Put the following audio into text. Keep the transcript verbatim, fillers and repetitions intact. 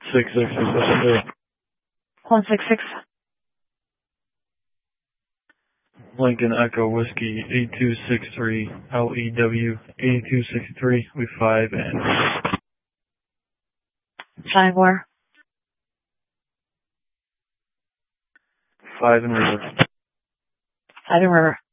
six six requesting zero. one six six. Lincoln Echo Whiskey eight two six three L E W eight two six three. We five and Five where? five in river. Five in river.